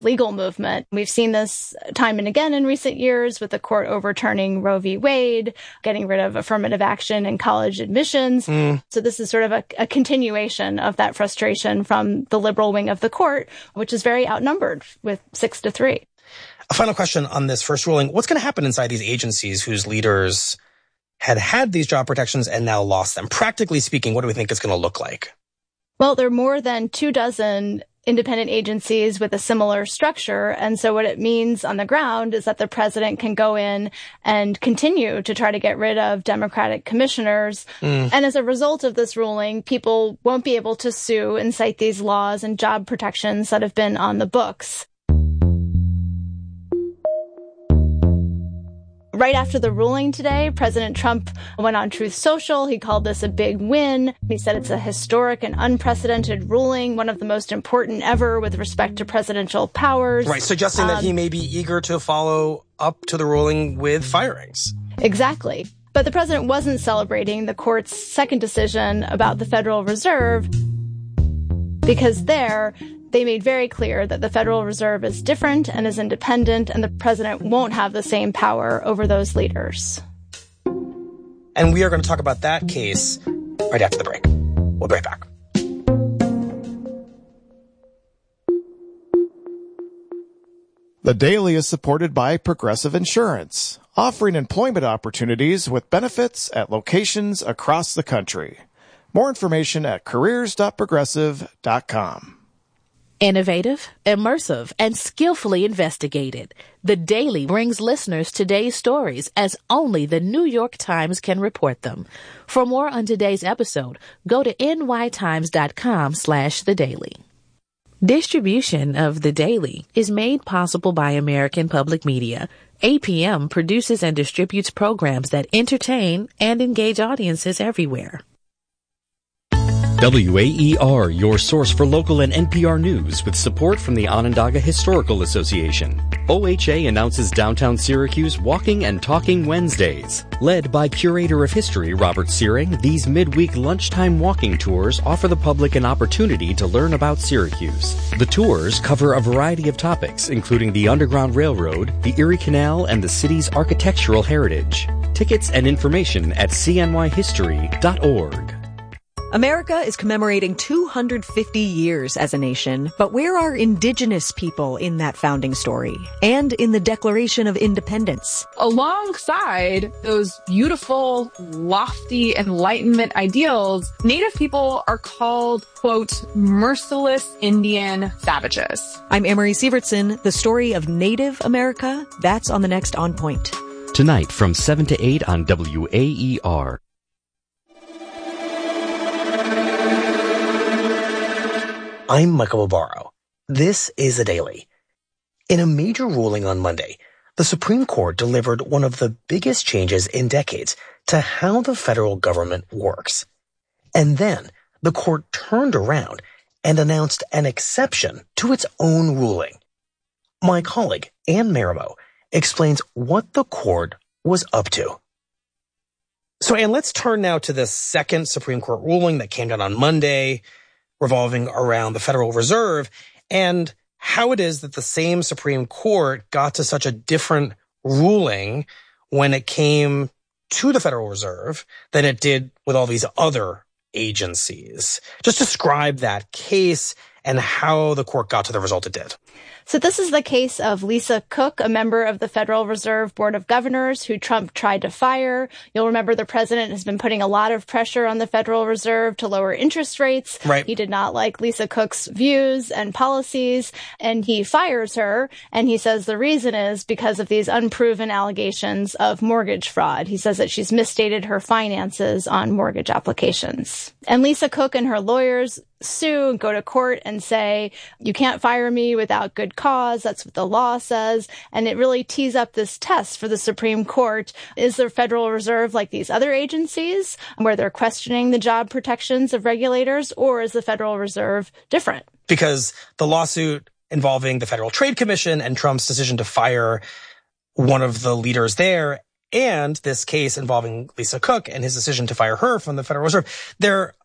legal movement. We've seen this time and again in recent years with the court overturning Roe v. Wade, getting rid of affirmative action in college admissions. So this is sort of a continuation of that frustration from the liberal wing of the court, which is very outnumbered with 6-3. A final question on this first ruling. What's going to happen inside these agencies whose leaders had these job protections and now lost them? Practically speaking, what do we think it's going to look like? Well, there are more than 24 independent agencies with a similar structure. And so what it means on the ground is that the president can go in and continue to try to get rid of Democratic commissioners. And as a result of this ruling, people won't be able to sue and cite these laws and job protections that have been on the books. Right after the ruling today, President Trump went on Truth Social. He called this a big win. He said it's a historic and unprecedented ruling, one of the most important ever with respect to presidential powers. Right, suggesting that he may be eager to follow up to the ruling with firings. Exactly. But the president wasn't celebrating the court's second decision about the Federal Reserve because they made very clear that the Federal Reserve is different and is independent, and the president won't have the same power over those leaders. And we are going to talk about that case right after the break. We'll be right back. The Daily is supported by Progressive Insurance, offering employment opportunities with benefits at locations across the country. More information at careers.progressive.com. Innovative, immersive, and skillfully investigated. The Daily brings listeners today's stories as only the New York Times can report them. For more on today's episode, go to nytimes.com/The Daily. Distribution of The Daily is made possible by American Public Media. APM produces and distributes programs that entertain and engage audiences everywhere. WAER, your source for local and NPR news with support from the Onondaga Historical Association. OHA announces downtown Syracuse Walking and Talking Wednesdays. Led by Curator of History Robert Searing, these midweek lunchtime walking tours offer the public an opportunity to learn about Syracuse. The tours cover a variety of topics, including the Underground Railroad, the Erie Canal, and the city's architectural heritage. Tickets and information at cnyhistory.org. America is commemorating 250 years as a nation, but where are indigenous people in that founding story and in the Declaration of Independence? Alongside those beautiful, lofty Enlightenment ideals, Native people are called, quote, merciless Indian savages. I'm Amory Sievertson. The story of Native America, that's on the next On Point. Tonight from 7 to 8 on WAER. I'm Michael Barbaro. This is The Daily. In a major ruling on Monday, the Supreme Court delivered one of the biggest changes in decades to how the federal government works. And then the court turned around and announced an exception to its own ruling. My colleague, Anne Marimo, explains what the court was up to. So, Anne, let's turn now to the second Supreme Court ruling that came down on Monday, revolving around the Federal Reserve, and how it is that the same Supreme Court got to such a different ruling when it came to the Federal Reserve than it did with all these other agencies. Just describe that case and how the court got to the result it did. So this is the case of Lisa Cook, a member of the Federal Reserve Board of Governors who Trump tried to fire. You'll remember the president has been putting a lot of pressure on the Federal Reserve to lower interest rates. Right. He did not like Lisa Cook's views and policies, and he fires her. And he says the reason is because of these unproven allegations of mortgage fraud. He says that she's misstated her finances on mortgage applications. And Lisa Cook and her lawyers sue and go to court and say, you can't fire me without good cause. That's what the law says. And it really tees up this test for the Supreme Court. Is the Federal Reserve like these other agencies where they're questioning the job protections of regulators, or is the Federal Reserve different? Because the lawsuit involving the Federal Trade Commission and Trump's decision to fire one of the leaders there, and this case involving Lisa Cook and his decision to fire her from the Federal Reserve, they're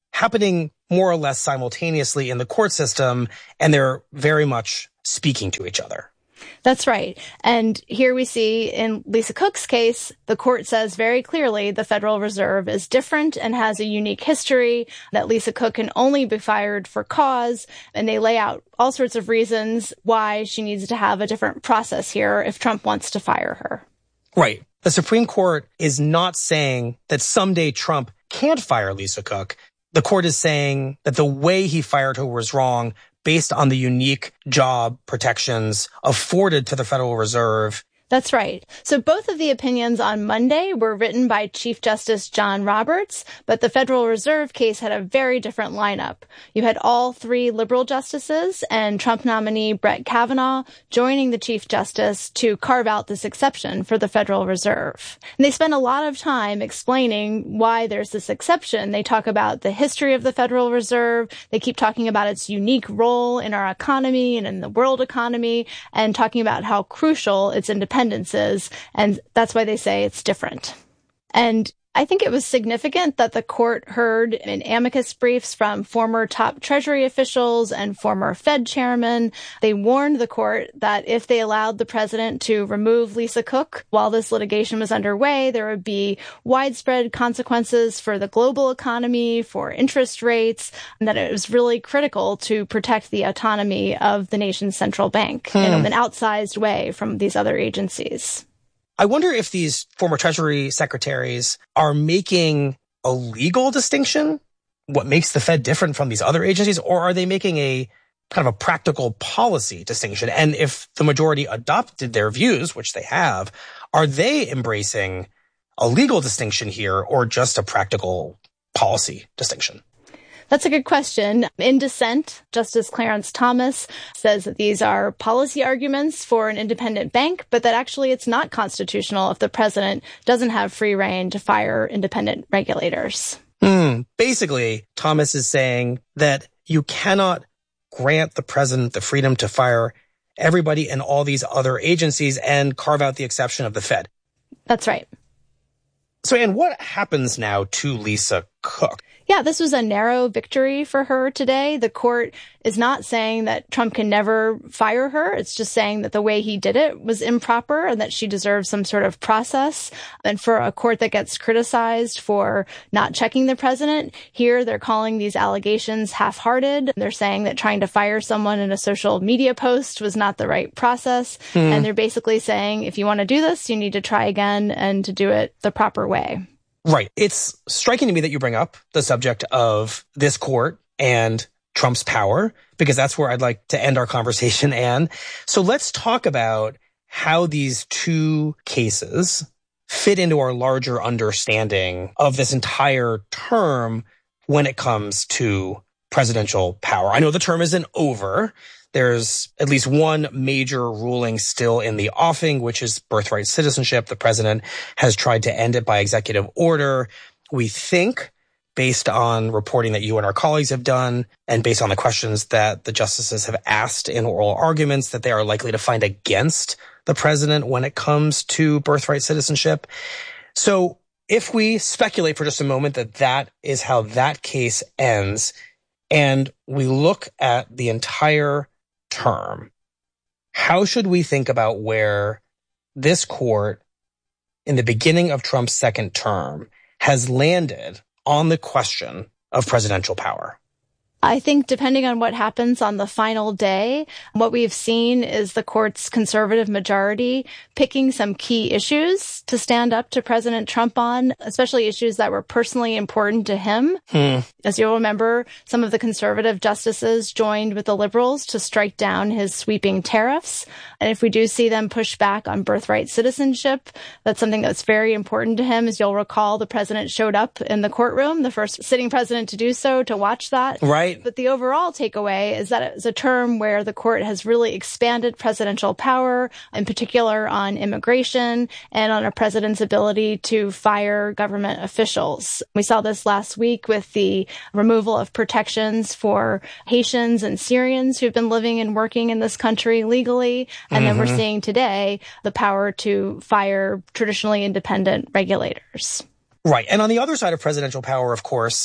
happening more or less simultaneously in the court system, and they're very much speaking to each other. That's right. And here we see in Lisa Cook's case, the court says very clearly the Federal Reserve is different and has a unique history, that Lisa Cook can only be fired for cause. And they lay out all sorts of reasons why she needs to have a different process here if Trump wants to fire her. Right. The Supreme Court is not saying that someday Trump can't fire Lisa Cook. The court is saying that the way he fired her was wrong based on the unique job protections afforded to the Federal Reserve. That's right. So both of the opinions on Monday were written by Chief Justice John Roberts, but the Federal Reserve case had a very different lineup. You had all three liberal justices and Trump nominee Brett Kavanaugh joining the Chief Justice to carve out this exception for the Federal Reserve. And they spend a lot of time explaining why there's this exception. They talk about the history of the Federal Reserve. They keep talking about its unique role in our economy and in the world economy, and talking about how crucial its independence is, and that's why they say it's different. And I think it was significant that the court heard in amicus briefs from former top Treasury officials and former Fed chairmen. They warned the court that if they allowed the president to remove Lisa Cook while this litigation was underway, there would be widespread consequences for the global economy, for interest rates, and that it was really critical to protect the autonomy of the nation's central bank in an outsized way from these other agencies. I wonder if these former Treasury secretaries are making a legal distinction, what makes the Fed different from these other agencies, or are they making a kind of a practical policy distinction? And if the majority adopted their views, which they have, are they embracing a legal distinction here or just a practical policy distinction? That's a good question. In dissent, Justice Clarence Thomas says that these are policy arguments for an independent bank, but that actually it's not constitutional if the president doesn't have free rein to fire independent regulators. Basically, Thomas is saying that you cannot grant the president the freedom to fire everybody in all these other agencies and carve out the exception of the Fed. That's right. So, Anne, what happens now to Lisa Cook? Yeah, this was a narrow victory for her today. The court is not saying that Trump can never fire her. It's just saying that the way he did it was improper and that she deserves some sort of process. And for a court that gets criticized for not checking the president, here they're calling these allegations half-hearted. They're saying that trying to fire someone in a social media post was not the right process. And they're basically saying, if you want to do this, you need to try again and to do it the proper way. Right. It's striking to me that you bring up the subject of this court and Trump's power, because that's where I'd like to end our conversation, Anne. So let's talk about how these two cases fit into our larger understanding of this entire term when it comes to presidential power. I know the term isn't over. There's at least one major ruling still in the offing, which is birthright citizenship. The president has tried to end it by executive order. We think, based on reporting that you and our colleagues have done, and based on the questions that the justices have asked in oral arguments, that they are likely to find against the president when it comes to birthright citizenship. So if we speculate for just a moment that that is how that case ends, and we look at the entire term, how should we think about where this court, in the beginning of Trump's second term, has landed on the question of presidential power? I think depending on what happens on the final day, what we've seen is the court's conservative majority picking some key issues to stand up to President Trump on, especially issues that were personally important to him. As you'll remember, some of the conservative justices joined with the liberals to strike down his sweeping tariffs. And if we do see them push back on birthright citizenship, that's something that's very important to him. As you'll recall, the president showed up in the courtroom, the first sitting president to do so, to watch that. Right. But the overall takeaway is that it's a term where the court has really expanded presidential power, in particular on immigration and on a president's ability to fire government officials. We saw this last week with the removal of protections for Haitians and Syrians who've been living and working in this country legally. And then we're seeing today the power to fire traditionally independent regulators. Right. And on the other side of presidential power, of course,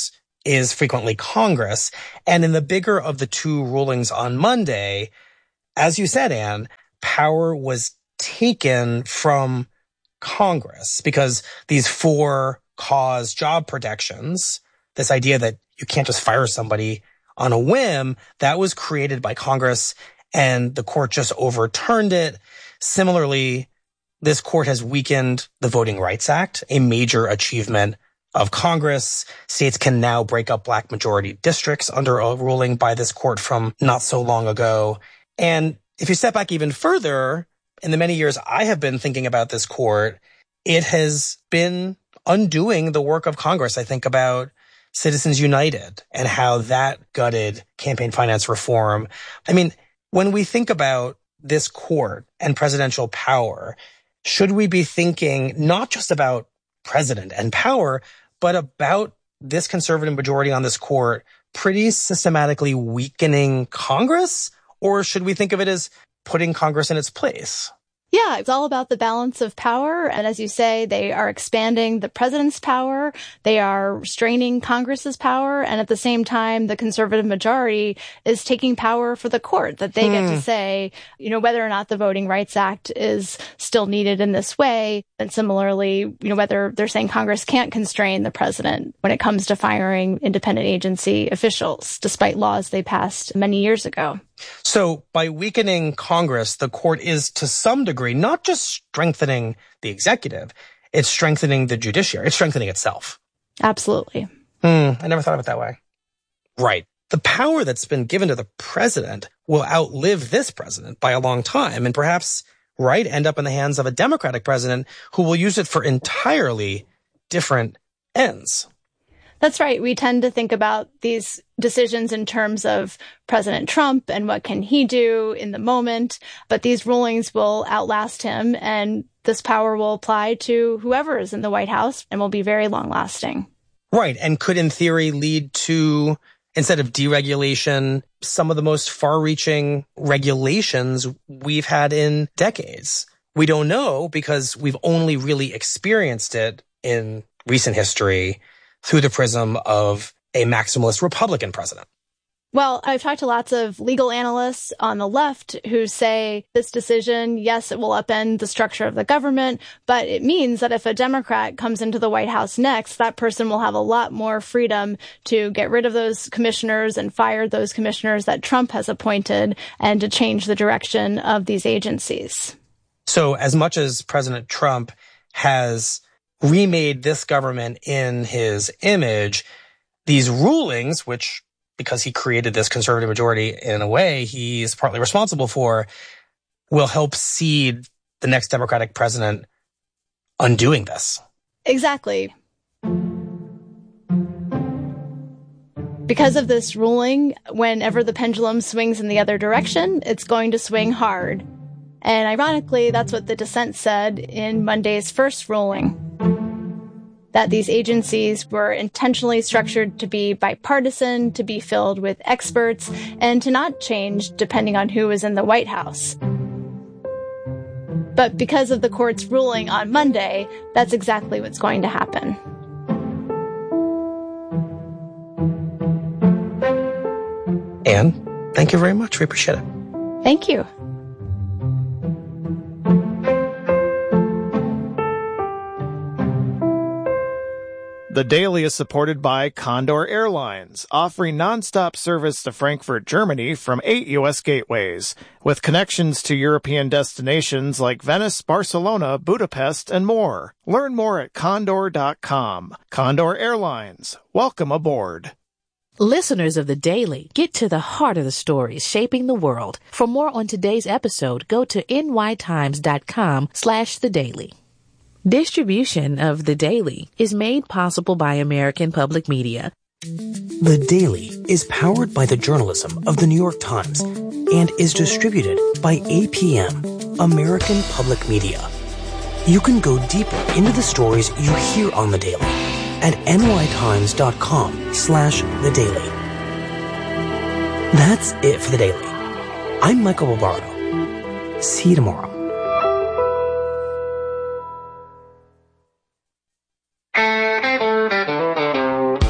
is frequently Congress. And in the bigger of the two rulings on Monday, as you said, Anne, power was taken from Congress because these 4 cause job protections, this idea that you can't just fire somebody on a whim, that was created by Congress and the court just overturned it. Similarly, this court has weakened the Voting Rights Act, a major achievement of Congress. States can now break up black majority districts under a ruling by this court from not so long ago. And if you step back even further, in the many years I have been thinking about this court, it has been undoing the work of Congress. I think about Citizens United and how that gutted campaign finance reform. I mean, when we think about this court and presidential power, should we be thinking not just about president and power, but about this conservative majority on this court pretty systematically weakening Congress? Or should we think of it as putting Congress in its place? Yeah, it's all about the balance of power. And as you say, they are expanding the president's power. They are straining Congress's power. And at the same time, the conservative majority is taking power for the court, that they get to say, whether or not the Voting Rights Act is still needed in this way. And similarly, whether they're saying Congress can't constrain the president when it comes to firing independent agency officials, despite laws they passed many years ago. So by weakening Congress, the court is to some degree not just strengthening the executive, it's strengthening the judiciary. It's strengthening itself. Absolutely. I never thought of it that way. Right. The power that's been given to the president will outlive this president by a long time and perhaps, end up in the hands of a Democratic president who will use it for entirely different ends. That's right. We tend to think about these decisions in terms of President Trump and what can he do in the moment. But these rulings will outlast him, and this power will apply to whoever is in the White House and will be very long lasting. Right. And could in theory lead to, instead of deregulation, some of the most far-reaching regulations we've had in decades. We don't know because we've only really experienced it in recent history through the prism of a maximalist Republican president. Well, I've talked to lots of legal analysts on the left who say this decision, yes, it will upend the structure of the government, but it means that if a Democrat comes into the White House next, that person will have a lot more freedom to get rid of those commissioners and fire those commissioners that Trump has appointed and to change the direction of these agencies. So as much as President Trump has remade this government in his image, these rulings, which, because he created this conservative majority in a way he's partly responsible for, will help seed the next Democratic president undoing this. Exactly. Because of this ruling, whenever the pendulum swings in the other direction, it's going to swing hard. And ironically, that's what the dissent said in Monday's first ruling, that these agencies were intentionally structured to be bipartisan, to be filled with experts, and to not change depending on who is in the White House. But because of the court's ruling on Monday, that's exactly what's going to happen. Anne, thank you very much. We appreciate it. Thank you. The Daily is supported by Condor Airlines, offering nonstop service to Frankfurt, Germany from 8 U.S. gateways, with connections to European destinations like Venice, Barcelona, Budapest, and more. Learn more at condor.com. Condor Airlines. Welcome aboard. Listeners of The Daily, get to the heart of the stories shaping the world. For more on today's episode, go to nytimes.com/thedaily. Distribution of The Daily is made possible by American Public Media. The Daily is powered by the journalism of The New York Times and is distributed by APM, American Public Media. You can go deeper into the stories you hear on The Daily at nytimes.com/The Daily. That's it for The Daily. I'm Michael Barbaro. See you tomorrow.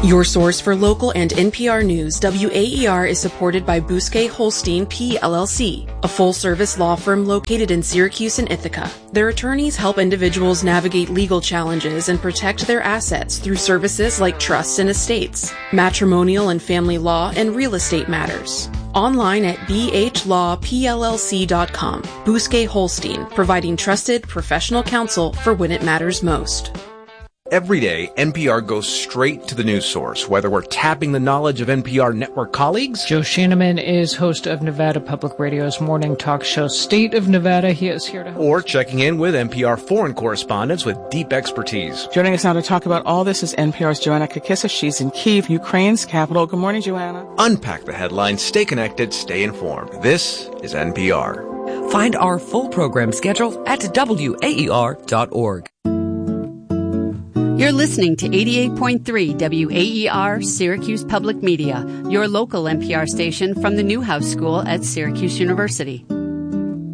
Your source for local and NPR news, WAER is supported by Bousquet Holstein P. LLC, a full-service law firm located in Syracuse and Ithaca. Their attorneys help individuals navigate legal challenges and protect their assets through services like trusts and estates, matrimonial and family law, and real estate matters. Online at bhlawpllc.com. Bousquet Holstein, providing trusted professional counsel for when it matters most. Every day, NPR goes straight to the news source, whether we're tapping the knowledge of NPR network colleagues. Joe Shanneman is host of Nevada Public Radio's morning talk show, State of Nevada. He is here to help. Or checking in with NPR foreign correspondents with deep expertise. Joining us now to talk about all this is NPR's Joanna Kakissa. She's in Kyiv, Ukraine's capital. Good morning, Joanna. Unpack the headlines, stay connected, stay informed. This is NPR. Find our full program schedule at WAER.org. You're listening to 88.3 WAER Syracuse Public Media, your local NPR station from the Newhouse School at Syracuse University.